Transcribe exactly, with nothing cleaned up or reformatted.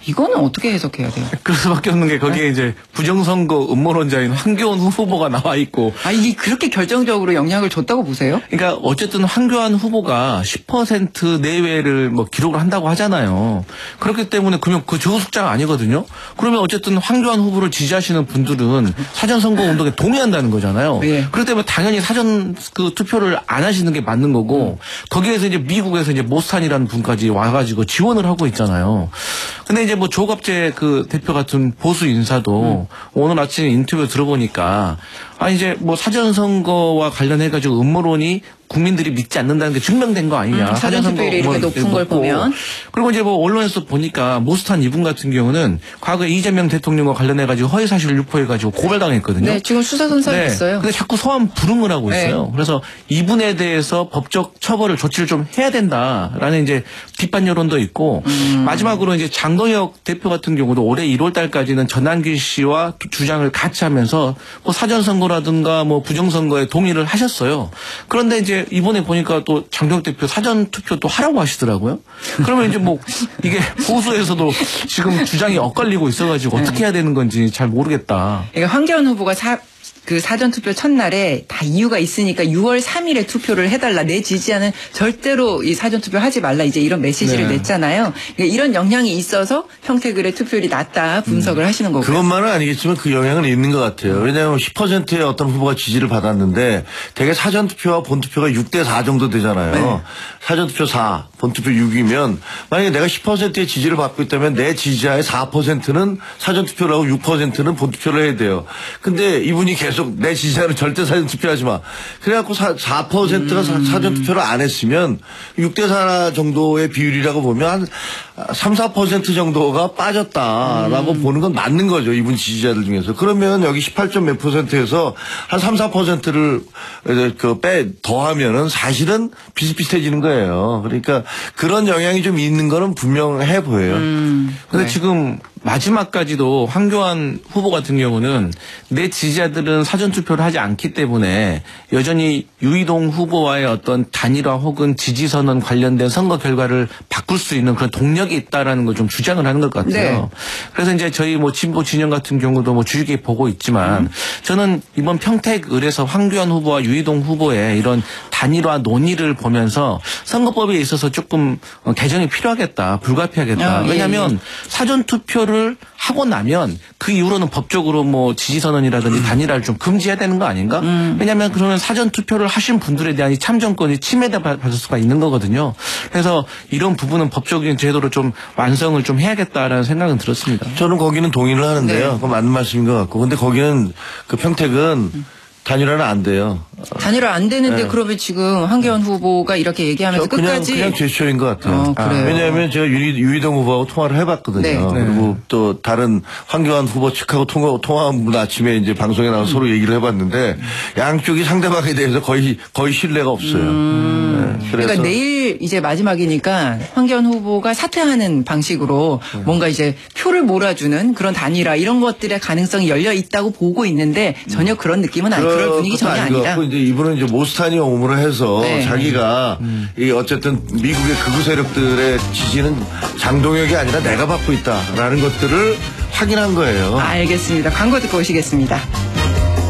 이거는 어떻게 해석해야 돼요? 그럴 수밖에 없는 게 거기에 네? 이제 부정선거 음모론자인 황교안 후보가 나와 있고. 아, 이게 그렇게 결정적으로 영향을 줬다고 보세요? 그러니까 어쨌든 황교안 후보가 십 퍼센트 내외를 뭐 기록을 한다고 하잖아요. 그렇기 때문에 그러면 그 저우숙자가 아니거든요. 그러면 어쨌든 황교안 후보를 지지하시는 분들은 사전선거 운동에 동의한다는 거잖아요. 네. 그렇기 때문에 당연히 사전 그 투표를 안 하시는 게 맞는 거고 음. 거기에서 이제 미국에서 이제 모스탄이라는 분까지 와가지고 지원을 하고 있잖아요. 근데 이제 뭐 조갑재 그 대표 같은 보수 인사도 음. 오늘 아침에 인터뷰 들어보니까 아 이제 뭐 사전선거와 관련해가지고 음모론이 국민들이 믿지 않는다는 게 증명된 거 아니냐. 음, 사전투표율이 이렇게 높은 걸 보면. 그리고 이제 뭐 언론에서 보니까 모스탄 이분 같은 경우는 과거에 이재명 대통령과 관련해가지고 허위사실을 유포해가지고 고발당했거든요. 네, 지금 수사 선서를 했어요. 네, 근데 자꾸 소환 불응을 하고 있어요. 네. 그래서 이분에 대해서 법적 처벌을 조치를 좀 해야 된다라는 이제 비판 여론도 있고 음. 마지막으로 이제 장동혁 대표 같은 경우도 올해 일월 달까지는 전환길 씨와 주장을 같이 하면서 뭐 사전선거라든가 뭐 부정선거에 동의를 하셨어요. 그런데 이제 이번에 보니까 또 장동혁 대표 사전 투표 또 하라고 하시더라고요. 그러면 이제 뭐 이게 보수에서도 지금 주장이 엇갈리고 있어가지고 네. 어떻게 해야 되는 건지 잘 모르겠다. 그러니까 황교안 후보가 사, 그 사전투표 첫날에 다 이유가 있으니까 유월 삼일에 투표를 해달라. 내 지지자는 절대로 이 사전투표 하지 말라. 이제 이런 메시지를 네. 냈잖아요. 그러니까 이런 영향이 있어서 평택을의 투표율이 낮다 분석을 음. 하시는 거고요. 그것만은 아니겠지만 그 영향은 있는 것 같아요. 왜냐하면 십 퍼센트의 어떤 후보가 지지를 받았는데 대개 사전투표와 본투표가 육 대 사 정도 되잖아요. 네. 사전투표 사, 본투표 육이면 만약에 내가 십 퍼센트의 지지를 받고 있다면 내 지지자의 사 퍼센트는 사전투표를 하고 육 퍼센트는 본투표를 해야 돼요. 근데 이분이 계속 내 지지자는 절대 사전투표하지 마. 그래갖고 사 퍼센트가 음. 사전투표를 안 했으면 육 대 사 정도의 비율이라고 보면 한 삼, 사 퍼센트 정도가 빠졌다라고 음. 보는 건 맞는 거죠. 이분 지지자들 중에서. 그러면 여기 십팔 점 몇 퍼센트에서 한 삼, 사 퍼센트를 그 빼 더하면은 사실은 비슷비슷해지는 거예요. 그러니까 그런 영향이 좀 있는 거는 분명해 보여요. 음. 근데 네. 지금 마지막까지도 황교안 후보 같은 경우는 내 지지자들은 사전투표를 하지 않기 때문에 여전히 유이동 후보와의 어떤 단일화 혹은 지지선언 관련된 선거 결과를 바꿀 수 있는 그런 동력이 있다라는 걸 좀 주장을 하는 것 같아요. 네. 그래서 이제 저희 뭐 진보 진영 같은 경우도 뭐 주의 깊게 보고 있지만 음. 저는 이번 평택을에서 황교안 후보와 유이동 후보의 이런 단일화 논의를 보면서 선거법에 있어서 조금 개정이 필요하겠다, 불가피하겠다. 아, 왜냐하면 예, 예. 사전투표를 하고 나면 그 이후로는 법적으로 뭐 지지선언이라든지 음. 단일화를 좀 금지해야 되는 거 아닌가? 음. 왜냐하면 그러면 사전투표를 하신 분들에 대한 이 참정권이 침해받을 수가 있는 거거든요. 그래서 이런 부분은 법적인 제도로 좀 완성을 좀 해야겠다라는 생각은 들었습니다. 저는 거기는 동의를 하는데요. 네. 그건 맞는 말씀인 것 같고. 근데 거기는 그 평택은 음. 단일화는 안 돼요. 단일화 안 되는데 네. 그러면 지금 황교안 후보가 이렇게 얘기하면서 그냥, 끝까지 그냥 제스처인 것 같아요. 어, 왜냐하면 제가 유리, 유이동 후보하고 통화를 해봤거든요. 네. 그리고 또 다른 황교안 후보 측하고 통화 통화문 아침에 이제 방송에 나와서 음. 서로 얘기를 해봤는데 양쪽이 상대방에 대해서 거의 거의 신뢰가 없어요. 음. 네. 그래서 그러니까 내일 이제 마지막이니까 황교안 후보가 사퇴하는 방식으로 음. 뭔가 이제 표를 몰아주는 그런 단일화 이런 것들의 가능성이 열려 있다고 보고 있는데 전혀 그런 느낌은 아니에요. 그럴 분위기 전혀 아니다. 이제 이분은 이제 모스탄이 옹호를 해서 네. 자기가 음. 이 어쨌든 미국의 극우 세력들의 지지는 장동혁이 아니라 내가 받고 있다라는 것들을 확인한 거예요. 알겠습니다. 광고 듣고 오시겠습니다.